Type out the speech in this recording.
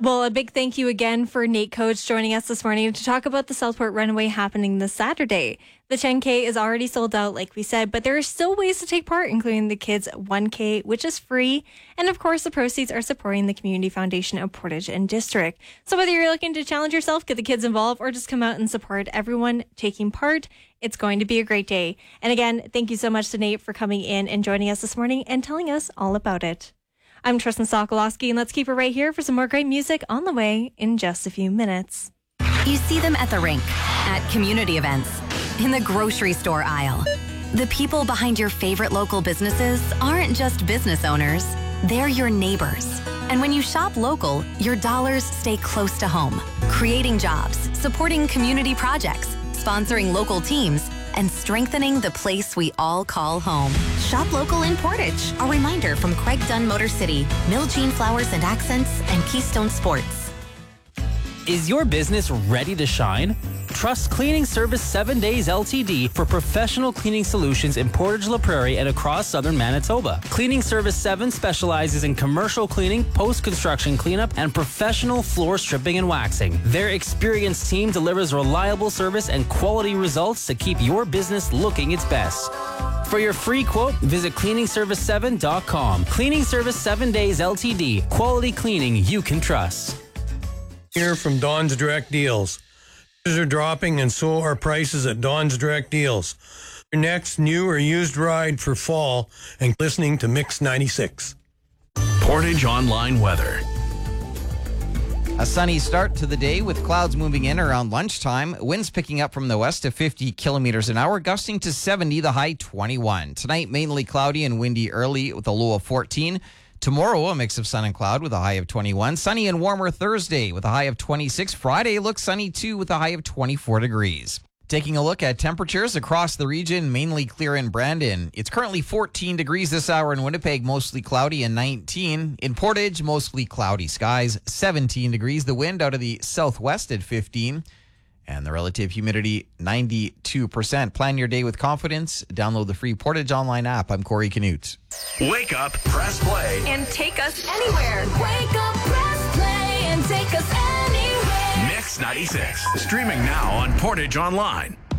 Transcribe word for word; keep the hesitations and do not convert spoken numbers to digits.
Well, a big thank you again for Nate Coach joining us this morning to talk about the Southport Runaway happening this Saturday. The ten K is already sold out, like we said, but there are still ways to take part, including the kids' one K, which is free. And of course, the proceeds are supporting the Community Foundation of Portage and District. So whether you're looking to challenge yourself, get the kids involved, or just come out and support everyone taking part, it's going to be a great day. And again, thank you so much to Nate for coming in and joining us this morning and telling us all about it. I'm Tristan Sokolowski, and let's keep it right here for some more great music on the way in just a few minutes. You see them at the rink, at community events, in the grocery store aisle. The people behind your favorite local businesses aren't just business owners, they're your neighbors. And when you shop local, your dollars stay close to home, creating jobs, supporting community projects, sponsoring local teams, and strengthening the place we all call home. Shop local in Portage. A reminder from Craig Dunn Motor City, Mill Jean Flowers and Accents, and Keystone Sports. Is your business ready to shine? Trust Cleaning Service seven days L T D for professional cleaning solutions in Portage La Prairie and across southern Manitoba. Cleaning Service seven specializes in commercial cleaning, post-construction cleanup, and professional floor stripping and waxing. Their experienced team delivers reliable service and quality results to keep your business looking its best. For your free quote, visit cleaning service seven dot com. Cleaning Service seven days L T D. Quality cleaning you can trust. Here from Don's Direct Deals. Prices are dropping and so are prices at Don's Direct Deals. Your next new or used ride for fall and listening to Mix ninety-six. Portage Online weather. A sunny start to the day with clouds moving in around lunchtime. Winds picking up from the west to fifty kilometers an hour, gusting to seventy, the high twenty-one. Tonight, mainly cloudy and windy early with a low of fourteen. Tomorrow, a mix of sun and cloud with a high of twenty-one. Sunny and warmer Thursday with a high of twenty-six. Friday looks sunny too with a high of twenty-four degrees. Taking a look at temperatures across the region, mainly clear in Brandon. It's currently fourteen degrees this hour in Winnipeg, mostly cloudy, and nineteen. In Portage, mostly cloudy skies, seventeen degrees. The wind out of the southwest at fifteen. And the relative humidity, ninety-two percent. Plan your day with confidence. Download the free Portage Online app. I'm Corey Canute. Wake up, press play. And take us anywhere. Wake up, press play, and take us anywhere. Mix ninety-six. Streaming now on Portage Online.